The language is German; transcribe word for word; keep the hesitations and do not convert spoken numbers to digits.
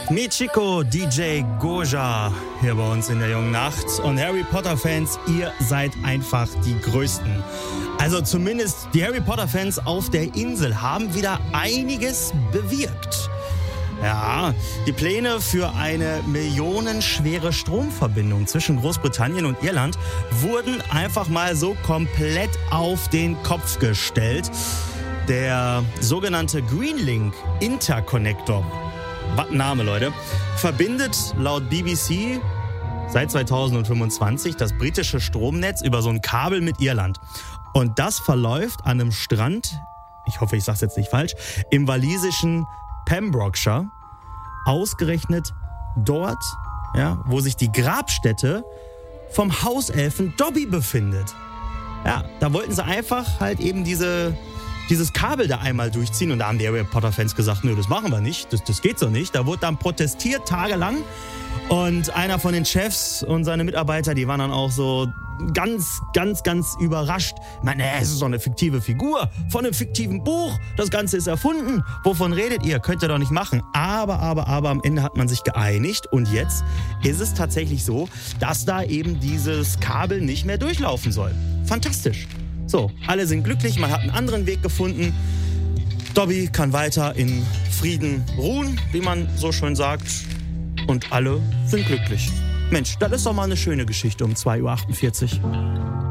Michiko, D J Goja hier bei uns in der jungen Nacht. Und Harry Potter-Fans, ihr seid einfach die Größten. Also zumindest die Harry Potter-Fans auf der Insel haben wieder einiges bewirkt. Ja, die Pläne für eine millionenschwere Stromverbindung zwischen Großbritannien und Irland wurden einfach mal so komplett auf den Kopf gestellt. Der sogenannte Greenlink Interconnector, was ein Name, Leute, verbindet laut B B C seit zweitausendfünfundzwanzig das britische Stromnetz über so ein Kabel mit Irland. Und das verläuft an einem Strand, ich hoffe, ich sage es jetzt nicht falsch, im walisischen Pembrokeshire, ausgerechnet dort, ja, wo sich die Grabstätte vom Hauselfen Dobby befindet. Ja, da wollten sie einfach halt eben diese, dieses Kabel da einmal durchziehen und da haben die Harry Potter-Fans gesagt, nö, das machen wir nicht, das, das geht so nicht. Da wurde dann protestiert tagelang und einer von den Chefs und seine Mitarbeiter, die waren dann auch so ganz, ganz, ganz überrascht. Ich meine, es ist doch eine fiktive Figur von einem fiktiven Buch. Das Ganze ist erfunden. Wovon redet ihr? Könnt ihr doch nicht machen. Aber, aber, aber am Ende hat man sich geeinigt und jetzt ist es tatsächlich so, dass da eben dieses Kabel nicht mehr durchlaufen soll. Fantastisch. So, alle sind glücklich, man hat einen anderen Weg gefunden. Dobby kann weiter in Frieden ruhen, wie man so schön sagt. Und alle sind glücklich. Mensch, das ist doch mal eine schöne Geschichte um zwei Uhr achtundvierzig.